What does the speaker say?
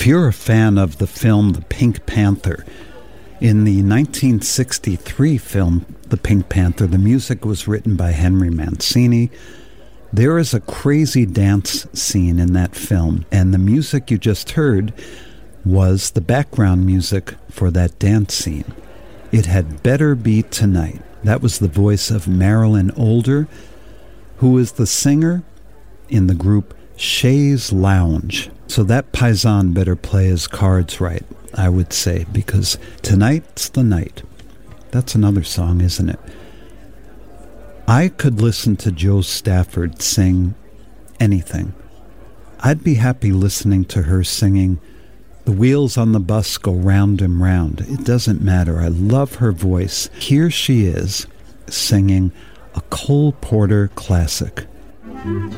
you're a fan of the film The Pink Panther, in the 1963 film The Pink Panther, the music was written by Henry Mancini. There is a crazy dance scene in that film, and the music you just heard was the background music for that dance scene. It Had Better Be Tonight. That was the voice of Marilyn Older, who is the singer in the group Chaise Lounge. So that paisan better play his cards right, I would say, because tonight's the night. That's another song, isn't it? I could listen to Jo Stafford sing anything. I'd be happy listening to her singing The Wheels on the Bus Go Round and Round. It doesn't matter. I love her voice. Here she is singing a Cole Porter classic.